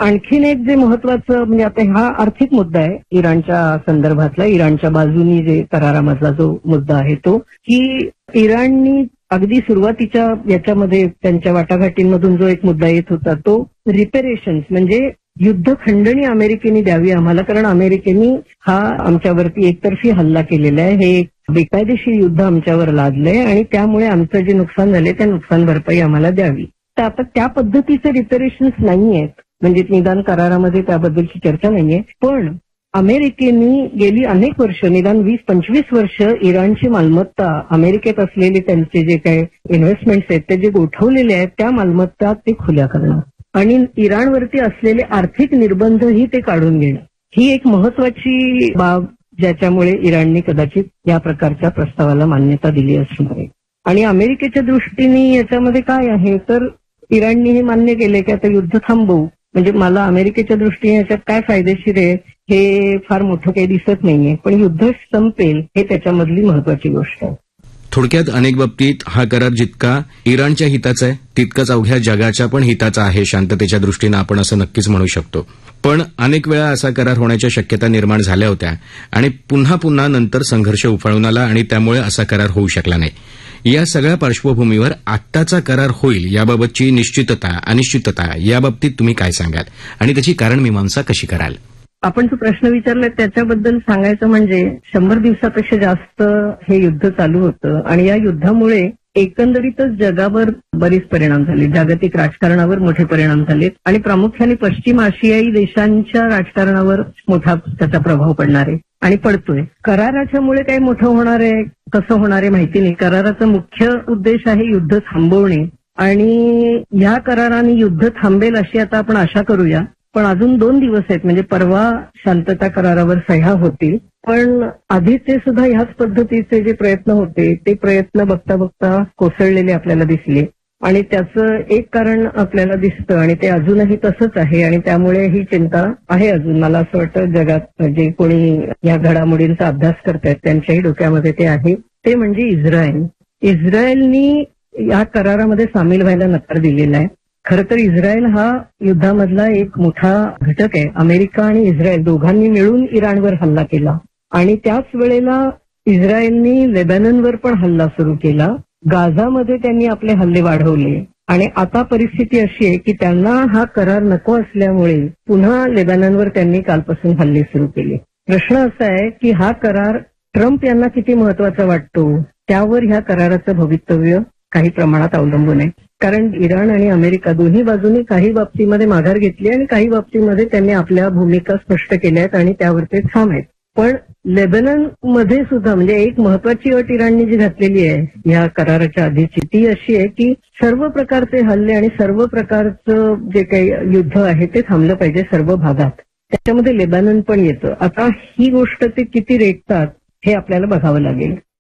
आणखीन एक जे महत्वाचं म्हणजे आता हा आर्थिक मुद्दा आहे इराणच्या संदर्भातला, इराणच्या बाजूनी जे करारामधला जो मुद्दा आहे तो, की इराणनी अगदी सुरुवातीच्या याच्यामध्ये त्यांच्या वाटाघाटींमधून जो एक मुद्दा येत होता तो रिपेरेशन्स म्हणजे युद्ध खंडणी अमेरिकेने द्यावी आम्हाला, कारण अमेरिकेने हा आमच्यावरती एकतर्फी हल्ला केलेला आहे, हे एक बेकायदेशीर युद्ध आमच्यावर लादलंय आणि त्यामुळे आमचं जे नुकसान झालंय त्या नुकसान भरपाई आम्हाला द्यावी. तर आता त्या पद्धतीचे रिपेरेशन्स नाही आहेत, म्हणजे निदान करारामध्ये त्याबद्दलची चर्चा नाहीये. पण अमेरिकेने गेली अनेक वर्ष, निदान 20-25 वर्ष इराणची मालमत्ता, अमेरिकेत असलेले त्यांचे जे काही इन्व्हेस्टमेंट्स आहेत ते जे गोठवलेले आहेत त्या मालमत्ता ते खुल्या करणं आणि इराणवरती असलेले आर्थिक निर्बंधही ते काढून घेणं, ही एक महत्वाची बाब ज्याच्यामुळे इराणने कदाचित या प्रकारच्या प्रस्तावाला मान्यता दिली असणार आहे. आणि अमेरिकेच्या दृष्टीने याच्यामध्ये काय आहे तर इराणने हे मान्य केले की आता युद्ध थांबवू, म्हणजे मला अमेरिकेच्या दृष्टीने याच्यात काय फायदेशीर आहे हे फार मोठं काही दिसत नाहीये, पण युद्ध संपेल हे त्याच्यामधली महत्वाची गोष्ट आहे. थोडक्यात अनेक बाबतीत हा करार जितका इराणच्या हिताचा आहे तितकाच अवघ्या जगाच्या पण हिताचा आहे शांततेच्या दृष्टीनं, आपण असं नक्कीच म्हणू शकतो. पण अनेक वेळा असा करार होण्याच्या शक्यता निर्माण झाल्या होत्या आणि पुन्हा पुन्हा नंतर संघर्ष उफाळून आला आणि त्यामुळे असा करार होऊ शकला नाही. या सगळ्या पार्श्वभूमीवर आत्ताचा करार होईल याबाबतची निश्चितता अनिश्चितता याबाबतीत तुम्ही काय सांगाल आणि त्याची कारणमीमांसा कशी कराल? आपण जो प्रश्न विचारलाय त्याच्याबद्दल सांगायचं म्हणजे 100 दिवसापेक्षा जास्त हे युद्ध चालू होतं आणि या युद्धामुळे एकंदरीतच जगावर बरेच परिणाम झाले, जागतिक राजकारणावर मोठे परिणाम झालेत आणि प्रामुख्याने पश्चिम आशियाई देशांच्या राजकारणावर मोठा त्याचा प्रभाव पडणार आहे आणि पडतोय. कराराच्यामुळे काही मोठं होणार आहे कसं होणार आहे माहिती नाही. कराराचा मुख्य उद्देश आहे युद्ध थांबवणे आणि ह्या कराराने युद्ध थांबेल अशी आता आपण आशा करूया. पण अजून 2 दिवस आहेत, म्हणजे परवा शांतता करारावर सह्या होतील, पण आधीचे सुद्धा ह्याच पद्धतीचे जे प्रयत्न होते ते प्रयत्न बघता बघता कोसळलेले आपल्याला दिसले आणि त्याचं एक कारण आपल्याला दिसतं आणि ते अजूनही तसंच आहे आणि त्यामुळे ही चिंता आहे अजून. मला असं वाटतं जगात जे कोणी या घडामोडींचा अभ्यास करतायत त्यांच्याही डोक्यामध्ये ते आहे, ते म्हणजे इस्रायल. इस्रायलनी या करारामध्ये सामील व्हायला नकार दिलेला आहे. खरं तर इस्रायल हा युद्धामधला एक मोठा घटक आहे. अमेरिका आणि इस्रायल दोघांनी मिळून इराणवर हल्ला केला आणि त्याच वेळेला इस्रायलनी लेबननवर पण हल्ला सुरू केला. गाझामध्ये त्यांनी आपले हल्ले वाढवले आणि आता परिस्थिती अशी आहे की त्यांना हा करार नको असल्यामुळे पुन्हा लेबननवर त्यांनी कालपासून हल्ले सुरू केले. प्रश्न असा आहे की हा करार ट्रम्प यांना किती महत्वाचा वाटतो त्यावर ह्या कराराचं भवितव्य काही प्रमाणात अवलंबून आहे. कारण इराण आणि अमेरिका दोन्ही बाजूंनी काही बाबतीमध्ये माघार घेतली आणि काही बाबतीमध्ये त्यांनी आपल्या भूमिका स्पष्ट केल्या आहेत आणि त्यावर ते ठाम आहेत. पण लेबननमध्ये सुद्धा म्हणजे एक महत्वाची अट इराणने जी घातलेली आहे या कराराच्या आधीची ती अशी आहे की सर्व प्रकारचे हल्ले आणि सर्व प्रकारचं जे काही युद्ध आहे ते थांबलं पाहिजे सर्व भागात. त्याच्यामध्ये लेबनन पण येतं. आता ही गोष्ट ते किती रेटतात हे आपल्याला बघावं लागेल.